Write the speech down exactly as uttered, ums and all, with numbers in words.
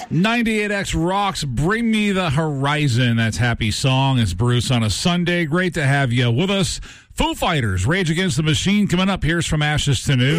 ninety-eight X rocks Bring Me the Horizon. That's Happy Song. It's Bruce on a Sunday. Great to have you with us. Foo Fighters, Rage Against the Machine coming up. Here's From Ashes to New.